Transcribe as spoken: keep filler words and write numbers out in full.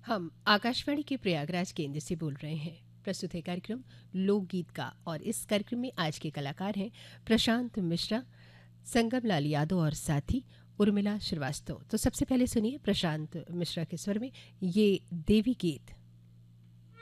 हम आकाशवाणी के प्रयागराज केंद्र से बोल रहे हैं। प्रस्तुत है कार्यक्रम लोकगीत का और इस कार्यक्रम में आज के कलाकार हैं प्रशांत मिश्रा, संगम लाल यादव और साथी उर्मिला श्रीवास्तव। तो सबसे पहले सुनिए प्रशांत मिश्रा के स्वर में ये देवी गीत।